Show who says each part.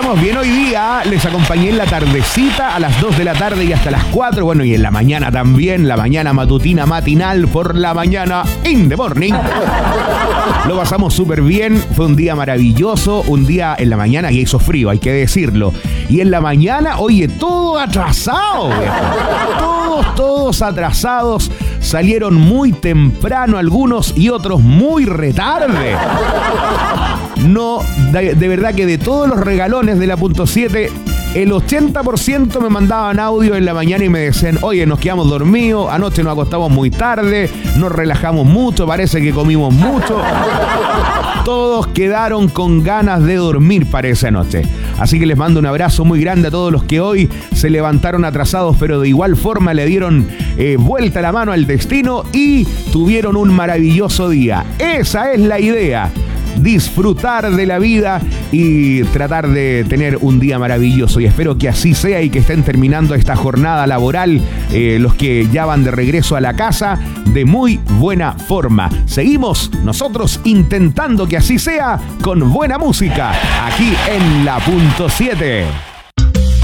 Speaker 1: pasamos bien hoy día. Les acompañé en la tardecita a las 2 de la tarde y hasta las 4. Bueno, y en la mañana también, la mañana matutina matinal por la mañana in the morning. Lo pasamos súper bien. Fue un día maravilloso. Un día en la mañana que hizo frío, hay que decirlo. Y en la mañana, oye, todo atrasado. Todos atrasados. Salieron muy temprano algunos y otros muy retarde. No, de verdad que de todos los regalones de la .7, el 80% me mandaban audio en la mañana y me decían, oye, nos quedamos dormidos, anoche nos acostamos muy tarde, nos relajamos mucho, parece que comimos mucho. Todos quedaron con ganas de dormir para esa noche. Así que les mando un abrazo muy grande a todos los que hoy se levantaron atrasados, pero de igual forma le dieron vuelta la mano al destino y tuvieron un maravilloso día. Esa es la idea. Disfrutar de la vida y tratar de tener un día maravilloso, y espero que así sea y que estén terminando esta jornada laboral, los que ya van de regreso a la casa, de muy buena forma. Seguimos nosotros intentando que así sea con buena música aquí en la .7.